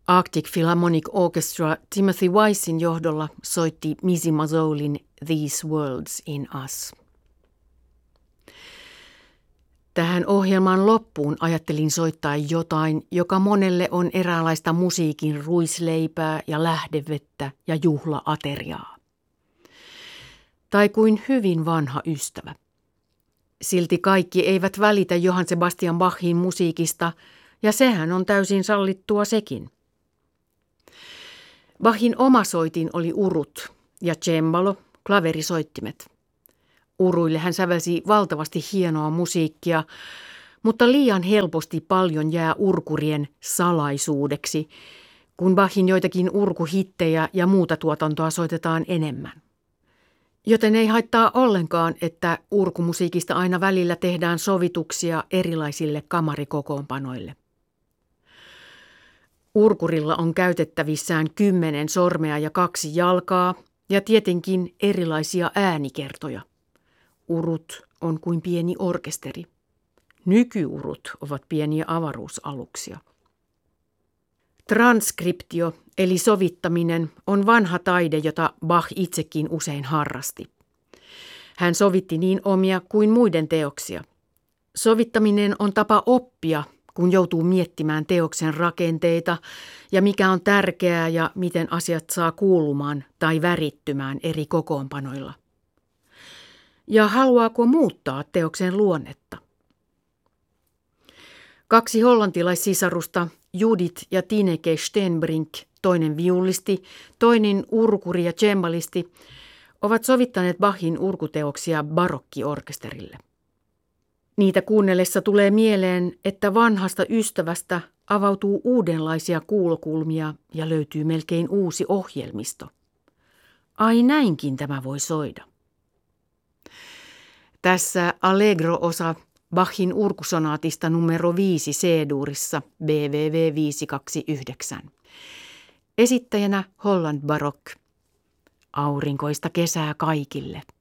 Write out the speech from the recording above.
Arctic Philharmonic Orchestra Timothy Weissin johdolla soitti Missy Mazzolin These Worlds in Us. Tähän ohjelman loppuun ajattelin soittaa jotain, joka monelle on eräänlaista musiikin ruisleipää ja lähdevettä ja juhlaateriaa. Tai kuin hyvin vanha ystävä. Silti kaikki eivät välitä Johann Sebastian Bachin musiikista, ja sehän on täysin sallittua sekin. Bachin oma soitin oli urut ja cembalo, klaverisoittimet. Uruille hän sävelsi valtavasti hienoa musiikkia, mutta liian helposti paljon jää urkurien salaisuudeksi, kun Bachin joitakin urkuhittejä ja muuta tuotantoa soitetaan enemmän. Joten ei haittaa ollenkaan, että urkumusiikista aina välillä tehdään sovituksia erilaisille kamarikokoonpanoille. Urkurilla on käytettävissään 10 sormea ja 2 jalkaa ja tietenkin erilaisia äänikertoja. Urut on kuin pieni orkesteri. Nykyurut ovat pieniä avaruusaluksia. Transkriptio eli sovittaminen on vanha taide, jota Bach itsekin usein harrasti. Hän sovitti niin omia kuin muiden teoksia. Sovittaminen on tapa oppia, kun joutuu miettimään teoksen rakenteita ja mikä on tärkeää ja miten asiat saa kuulumaan tai värittymään eri kokoonpanoilla. Ja haluaako muuttaa teoksen luonnetta? 2 hollantilaissisarusta, Judith ja Tineke Stenbrink, toinen viulisti, toinen urkuri ja cembalisti, ovat sovittaneet Bachin urkuteoksia barokkiorkesterille. Niitä kuunnellessa tulee mieleen, että vanhasta ystävästä avautuu uudenlaisia kuulokulmia ja löytyy melkein uusi ohjelmisto. Ai näinkin tämä voi soida. Tässä Allegro-osa Bachin urkusonaatista numero 5 C-duurissa BWV 529. Esittäjänä Holland Baroque. Aurinkoista kesää kaikille.